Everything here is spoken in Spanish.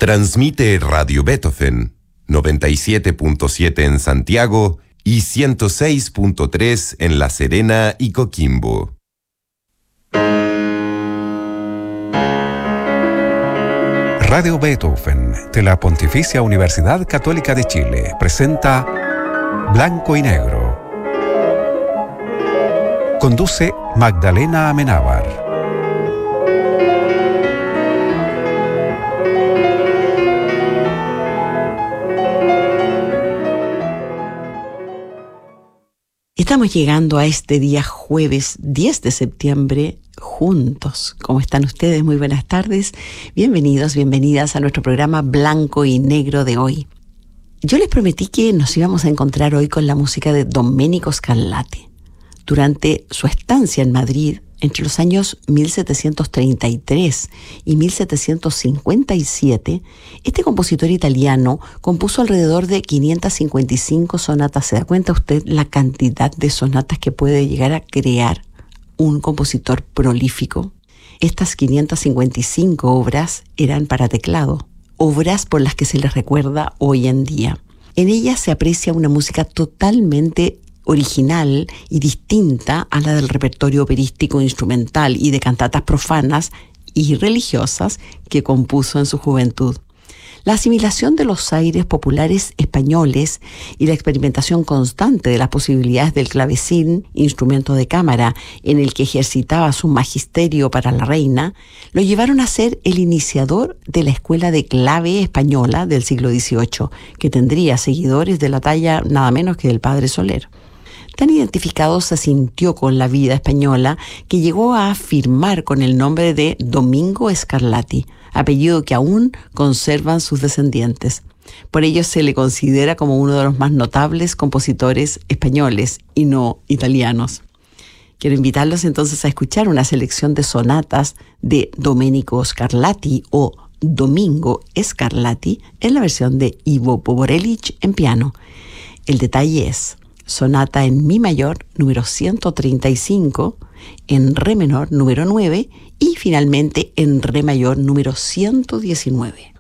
Transmite Radio Beethoven, 97.7 en Santiago y 106.3 en La Serena y Coquimbo. Radio Beethoven de la Pontificia Universidad Católica de Chile presenta Blanco y Negro. Conduce Magdalena Amenábar. Estamos llegando a este día jueves 10 de septiembre juntos. ¿Cómo están ustedes? Muy buenas tardes. Bienvenidos, bienvenidas a nuestro programa Blanco y Negro de hoy. Yo les prometí que nos íbamos a encontrar hoy con la música de Domenico Scarlatti. Durante su estancia en Madrid, entre los años 1733 y 1757, este compositor italiano compuso alrededor de 555 sonatas. ¿Se da cuenta usted la cantidad de sonatas que puede llegar a crear un compositor prolífico? Estas 555 obras eran para teclado, obras por las que se les recuerda hoy en día. En ellas se aprecia una música totalmente original y distinta a la del repertorio operístico instrumental y de cantatas profanas y religiosas que compuso en su juventud. La asimilación de los aires populares españoles y la experimentación constante de las posibilidades del clavecín, instrumento de cámara en el que ejercitaba su magisterio para la reina, lo llevaron a ser el iniciador de la escuela de clave española del siglo XVIII, que tendría seguidores de la talla nada menos que del padre Soler. Tan identificado se sintió con la vida española que llegó a afirmar con el nombre de Domingo Scarlatti, apellido que aún conservan sus descendientes. Por ello se le considera como uno de los más notables compositores españoles y no italianos. Quiero invitarlos entonces a escuchar una selección de sonatas de Domenico Scarlatti o Domingo Scarlatti en la versión de Ivo Poborelic en piano. El detalle es: sonata en mi mayor número 135, en re menor número 9 y finalmente en re mayor número 119.